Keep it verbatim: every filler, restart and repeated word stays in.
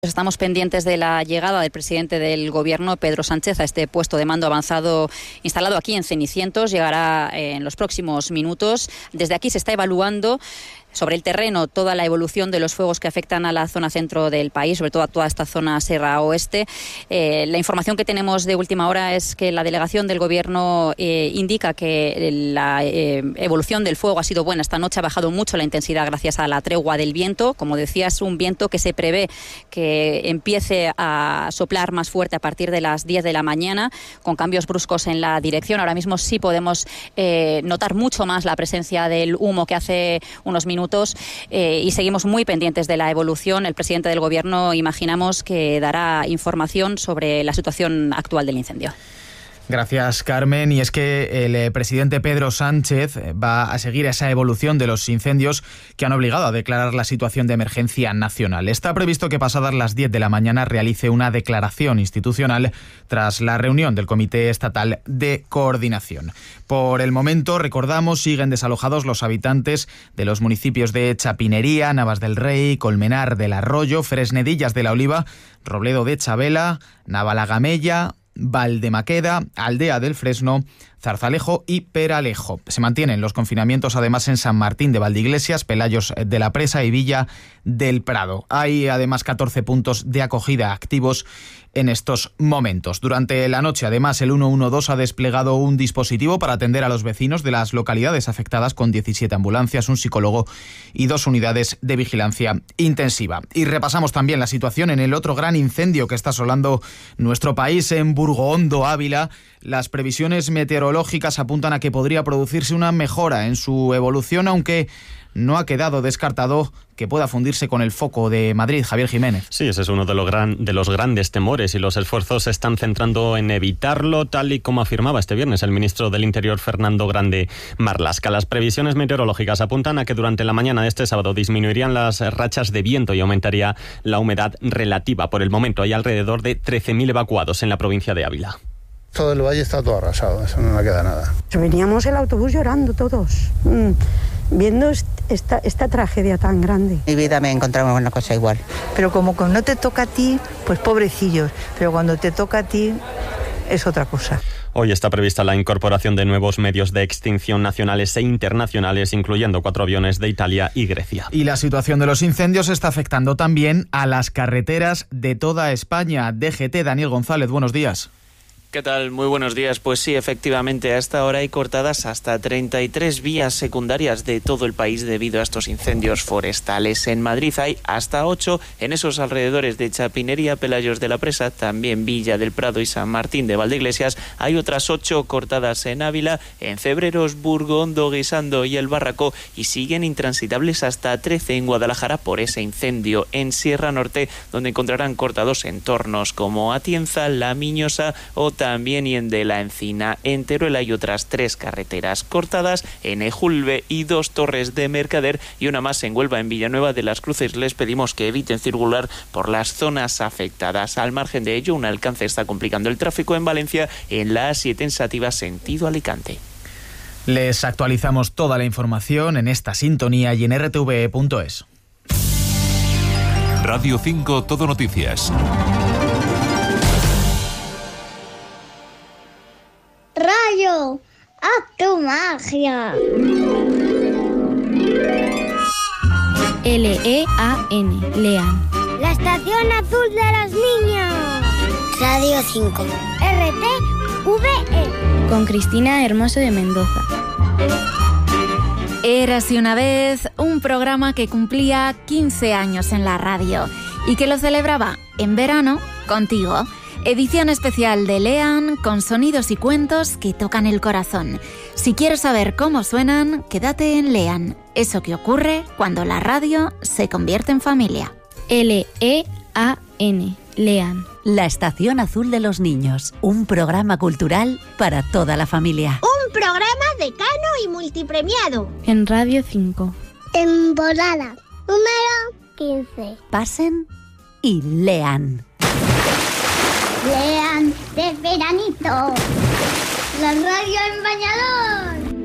Estamos pendientes de la llegada del presidente del Gobierno, Pedro Sánchez, a este puesto de mando avanzado instalado aquí en Cenicientos. Llegará en los próximos minutos. Desde aquí se está evaluando sobre el terreno toda la evolución de los fuegos que afectan a la zona centro del país, sobre todo a toda esta zona Sierra Oeste. Eh, la información que tenemos de última hora es que la delegación del Gobierno eh, indica que la eh, evolución del fuego ha sido buena. Esta noche ha bajado mucho la intensidad gracias a la tregua del viento. Como decía, es un viento que se prevé que empiece a soplar más fuerte a partir de las diez de la mañana, con cambios bruscos en la dirección. Ahora mismo sí podemos eh, notar mucho más la presencia del humo que hace unos minutos. Eh, y seguimos muy pendientes de la evolución. El presidente del Gobierno, imaginamos, que dará información sobre la situación actual del incendio. Gracias, Carmen. Y es que el presidente Pedro Sánchez va a seguir esa evolución de los incendios que han obligado a declarar la situación de emergencia nacional. Está previsto que pasadas las diez de la mañana realice una declaración institucional tras la reunión del Comité Estatal de Coordinación. Por el momento, recordamos, siguen desalojados los habitantes de los municipios de Chapinería, Navas del Rey, Colmenar del Arroyo, Fresnedillas de la Oliva, Robledo de Chabela, Navalagamella, Valdemaqueda, Aldea del Fresno, Zarzalejo y Peralejo. Se mantienen los confinamientos además en San Martín de Valdeiglesias, Pelayos de la Presa y Villa del Prado. Hay además catorce puntos de acogida activos en estos momentos. Durante la noche, además, el ciento doce ha desplegado un dispositivo para atender a los vecinos de las localidades afectadas con diecisiete ambulancias, un psicólogo y dos unidades de vigilancia intensiva. Y repasamos también la situación en el otro gran incendio que está asolando nuestro país, en Burgoondo, Ávila. Las previsiones meteorológicas apuntan a que podría producirse una mejora en su evolución, aunque no ha quedado descartado que pueda fundirse con el foco de Madrid. Javier Jiménez. Sí, ese es uno de los, gran, de los grandes temores y los esfuerzos se están centrando en evitarlo, tal y como afirmaba este viernes el ministro del Interior, Fernando Grande Marlaska. Las previsiones meteorológicas apuntan a que durante la mañana de este sábado disminuirían las rachas de viento y aumentaría la humedad relativa. Por el momento hay alrededor de trece mil evacuados en la provincia de Ávila. Todo el valle está todo arrasado, eso no le queda nada. Veníamos el autobús llorando todos, mmm, viendo esta, esta tragedia tan grande. En mi vida me he encontrado con una cosa igual. Pero como cuando no te toca a ti, pues pobrecillos, pero cuando te toca a ti es otra cosa. Hoy está prevista la incorporación de nuevos medios de extinción nacionales e internacionales, incluyendo cuatro aviones de Italia y Grecia. Y la situación de los incendios está afectando también a las carreteras de toda España. D G T, Daniel González, buenos días. ¿Qué tal? Muy buenos días. Pues sí, efectivamente, a esta hora hay cortadas hasta treinta y tres vías secundarias de todo el país debido a estos incendios forestales. En Madrid hay hasta ocho, en esos alrededores de Chapinería, Pelayos de la Presa, también Villa del Prado y San Martín de Valdeiglesias. Hay otras ocho cortadas en Ávila, en Cebreros, Burgoondo, Guisando y El Barraco, y siguen intransitables hasta trece en Guadalajara por ese incendio. En Sierra Norte, donde encontrarán cortados entornos como Atienza, La Miñosa o también y en De la Encina. En Teruel hay otras tres carreteras cortadas, en Ejulbe y dos torres de Mercader y una más en Huelva. En Villanueva de las Cruces les pedimos que eviten circular por las zonas afectadas. Al margen de ello, un alcance está complicando el tráfico en Valencia en la A siete en Sátiva sentido Alicante. Les actualizamos toda la información en esta sintonía y en r t v punto es. Radio cinco Todo Noticias. Rayo, haz tu magia. L E A N, Lean. La estación azul de los niños. Radio cinco. R T V E. Con Cristina Hermoso de Mendoza. Érase una vez un programa que cumplía quince años en la radio y que lo celebraba en verano contigo. Edición especial de Lean, con sonidos y cuentos que tocan el corazón. Si quieres saber cómo suenan, quédate en Lean. Eso que ocurre cuando la radio se convierte en familia. L E A N, Lean. La Estación Azul de los Niños. Un programa cultural para toda la familia. Un programa decano y multipremiado. En Radio cinco. Temporada número quince. Pasen y lean. Lean de veranito. La radio en bañador.